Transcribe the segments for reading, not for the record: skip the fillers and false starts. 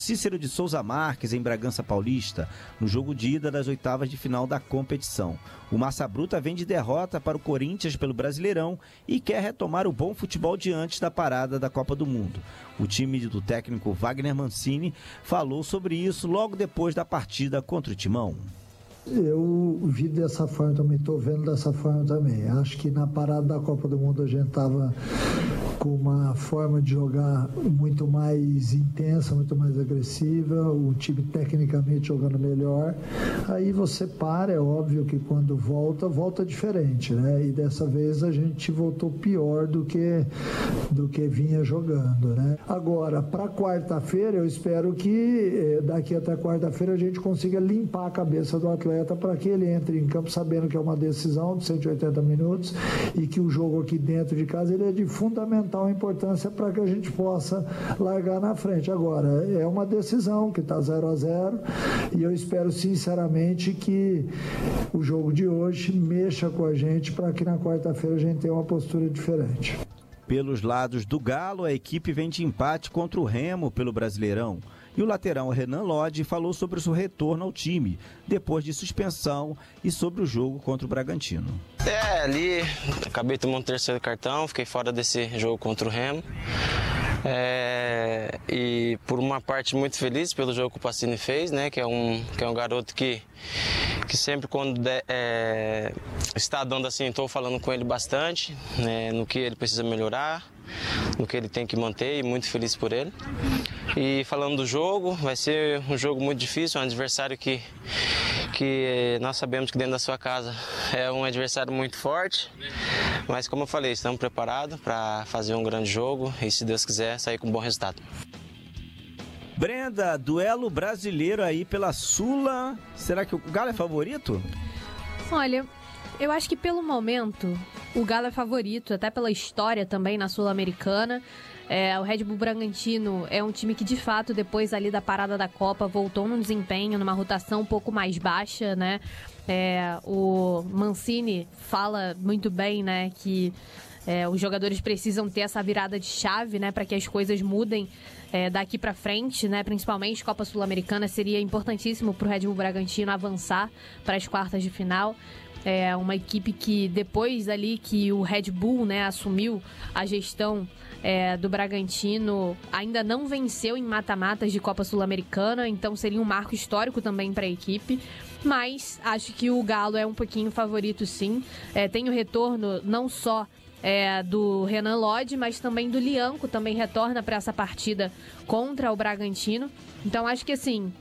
Cícero de Souza Marques, em Bragança Paulista, no jogo de ida das oitavas de final da competição. O Massa Bruta vem de derrota para o Corinthians pelo Brasileirão e quer retomar o bom futebol de antes da parada da Copa do Mundo. O time do técnico Wagner Mancini falou sobre isso logo depois da partida contra o Timão. Eu vi dessa forma também, estou vendo dessa forma também. Acho que na parada da Copa do Mundo a gente estava com uma forma de jogar muito mais intensa, muito mais agressiva, o time tecnicamente jogando melhor. Aí você para, é óbvio que quando volta diferente, né? E dessa vez a gente voltou pior do que vinha jogando, né? Agora, para quarta-feira, eu espero que daqui até quarta-feira a gente consiga limpar a cabeça do atleta para que ele entre em campo sabendo que é uma decisão de 180 minutos e que o jogo aqui dentro de casa ele é de fundamental importância para que a gente possa largar na frente. Agora, é uma decisão que está 0-0 e eu espero sinceramente que o jogo de hoje mexa com a gente para que na quarta-feira a gente tenha uma postura diferente. Pelos lados do Galo, a equipe vem de empate contra o Remo pelo Brasileirão. E o lateral Renan Lodge falou sobre o seu retorno ao time, depois de suspensão, e sobre o jogo contra o Bragantino. Ali acabei tomando o terceiro cartão, fiquei fora desse jogo contra o Remo. E por uma parte muito feliz pelo jogo que o Pacini fez, né? Que é um garoto que sempre quando está dando assim, estou falando com ele bastante, né, no que ele precisa melhorar, no que ele tem que manter, e muito feliz por ele. E falando do jogo, vai ser um jogo muito difícil, um adversário que nós sabemos que dentro da sua casa é um adversário muito forte, mas como eu falei, estamos preparados para fazer um grande jogo e, se Deus quiser, sair com um bom resultado. Brenda, duelo brasileiro aí pela Sula, será que o Galo é favorito? Olha, eu acho que pelo momento o Galo é favorito, até pela história também na Sul-Americana. O Red Bull Bragantino é um time que, de fato, depois ali da parada da Copa, voltou num desempenho, numa rotação um pouco mais baixa, né? O Mancini fala muito bem, né, que os jogadores precisam ter essa virada de chave, né, para que as coisas mudem daqui para frente, né? Principalmente Copa Sul-Americana seria importantíssimo para o Red Bull Bragantino avançar para as quartas de final. É uma equipe que depois ali que o Red Bull, né, assumiu a gestão do Bragantino, ainda não venceu em mata-matas de Copa Sul-Americana, então seria um marco histórico também para a equipe, mas acho que o Galo é um pouquinho favorito, sim. Tem o retorno não só do Renan Lodge, mas também do Lianco, também retorna para essa partida contra o Bragantino, então acho que assim,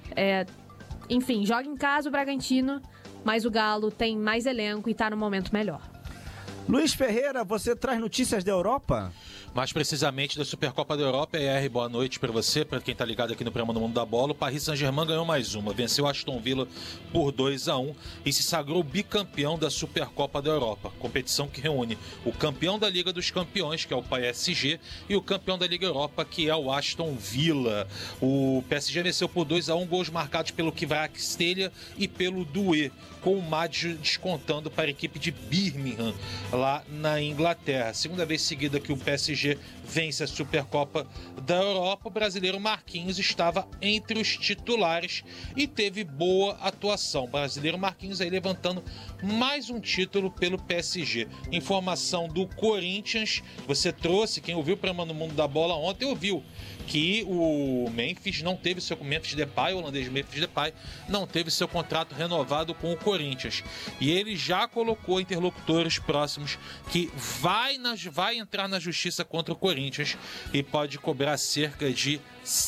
enfim, joga em casa o Bragantino, mas o Galo tem mais elenco e está no momento melhor. Luiz Ferreira, você traz notícias da Europa? Mais precisamente da Supercopa da Europa. Boa noite para você, para quem está ligado aqui no programa do Mundo da Bola. O Paris Saint-Germain ganhou mais uma, venceu Aston Villa por 2-1 e se sagrou bicampeão da Supercopa da Europa, competição que reúne o campeão da Liga dos Campeões, que é o PSG, e o campeão da Liga Europa, que é o Aston Villa. O PSG venceu por 2-1, gols marcados pelo Kvaratskhelia e pelo Doué, com o Maggio descontando para a equipe de Birmingham, lá na Inglaterra. Segunda vez seguida que o PSG vence a Supercopa da Europa. O brasileiro Marquinhos estava entre os titulares e teve boa atuação. O brasileiro Marquinhos aí levantando mais um título pelo PSG. Informação do Corinthians, você trouxe, quem ouviu o programa no Mundo da Bola ontem ouviu que o Memphis não teve seu Memphis Depay, o holandês Memphis Depay, não teve seu contrato renovado com o Corinthians. E ele já colocou interlocutores próximos que vai entrar na justiça contra o Corinthians e pode cobrar cerca de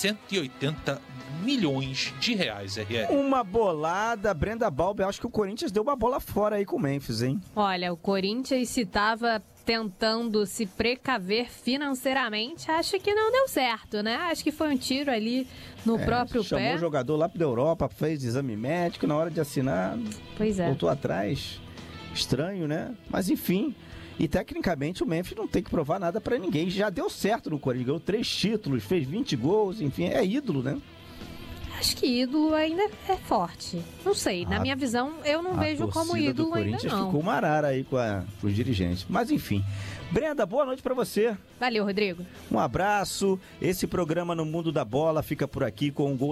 180 milhões de reais, RR. Uma bolada, Brenda Balbi, acho que o Corinthians deu uma bola fora aí com o Memphis, hein? Olha, o Corinthians, se estava tentando se precaver financeiramente, acho que não deu certo, né? Acho que foi um tiro ali no próprio pé. Chamou o jogador lá da Europa, fez exame médico, na hora de assinar, voltou atrás. Estranho, né? Mas enfim, e tecnicamente o Memphis não tem que provar nada pra ninguém. Já deu certo no Corinthians, ganhou 3 títulos, fez 20 gols, enfim, é ídolo, né? Acho que ídolo ainda é forte. Não sei, na minha visão, eu não vejo como ídolo ainda não. Ficou uma arara aí com os dirigentes. Mas enfim. Brenda, boa noite pra você. Valeu, Rodrigo. Um abraço. Esse programa No Mundo da Bola fica por aqui com o gol